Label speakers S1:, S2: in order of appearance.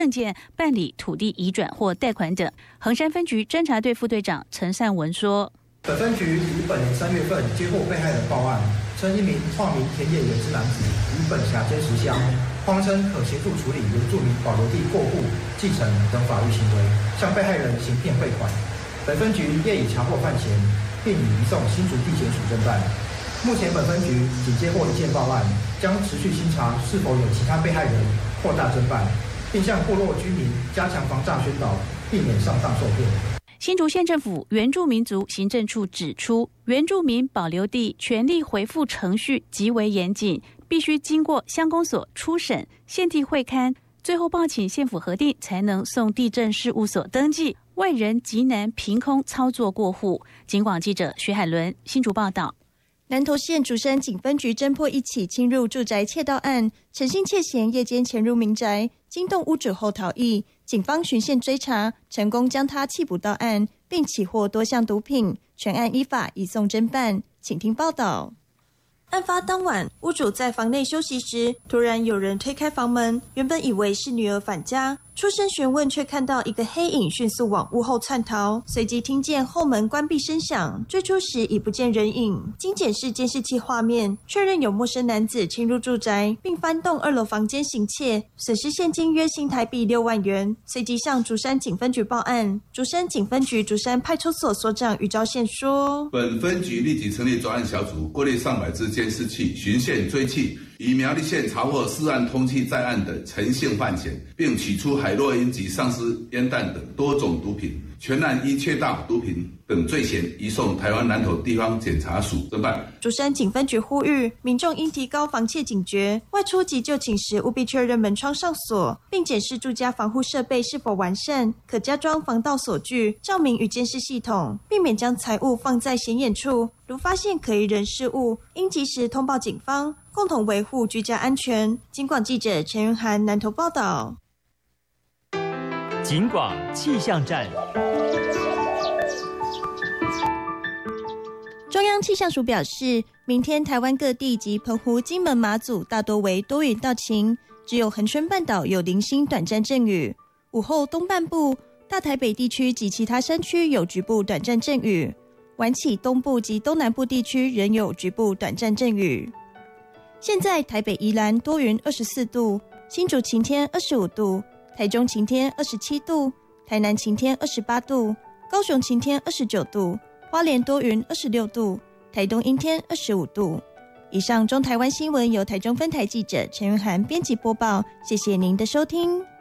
S1: 证件办理土地移转或贷款等。衡山分局侦查队副队长陈善文说，
S2: 本分局于本年3月份接获被害人报案，称一名化名田野原之男子于本辖监石乡，谎称可协助处理原住民保留地过户、继承等法律行为，向被害人行骗汇款。本分局业已查获犯嫌，并已移送新竹地检署侦办。目前本分局仅接获1件报案，将持续清查是否有其他被害人，扩大侦办，并向部落居民加强防诈宣导，避免上当受骗。
S1: 新竹县政府原住民族行政处指出，原住民保留地权利回复程序极为严谨，必须经过乡公所初审、县地会勘，最后报请县府核定，才能送地政事务所登记，外人极难凭空操作过户。警广记者徐海伦新竹报道。
S3: 南投县竹山警分局侦破一起侵入住宅窃盗案，陈姓窃嫌夜间潜入民宅，惊动屋主后逃逸，警方循线追查，成功将他缉捕到案，并起获多项毒品，全案依法移送侦办。请听报道。案发当晚，屋主在房内休息时，突然有人推开房门，原本以为是女儿返家，出声询问，却看到一个黑影迅速往屋后窜逃，随即听见后门关闭声响，追出时已不见人影。经检视监视器画面，确认有陌生男子侵入住宅，并翻动2楼房间行窃，损失现金约新台币6万元，随即向竹山警分局报案。竹山警分局竹山派出所所长于昭宪说，
S4: 本分局立即成立专案小组，过滤上百支监视器，循线追缉，以苗栗县查获4案通缉在案的陈姓犯嫌，并取出海洛因及丧尸烟弹等多种毒品，全案依窃盗、毒品等罪嫌移送台湾南投地方检察署侦办。
S3: 竹山警分局呼吁民众应提高防窃警觉，外出及就寝时务必确认门窗上锁，并检视住家防护设备是否完善，可加装防盗锁具、照明与监视系统，避免将财物放在显眼处。如发现可疑人事物，应及时通报警方，共同维护居家安全。警广记者陈云涵南投报道。
S5: 警广气象站。
S3: 中央气象署表示，明天台湾各地及澎湖、金门、马祖大多为多云到晴，只有恒春半岛有零星短暂阵雨。午后东半部、大台北地区及其他山区有局部短暂阵雨，晚起东部及东南部地区仍有局部短暂阵雨。现在台北宜兰多云24度，新竹晴天25度，台中晴天27度，台南晴天28度，高雄晴天29度，花莲多云26度，台东阴天25度。以上中台湾新闻由台中分台记者陈云涵编辑播报，谢谢您的收听。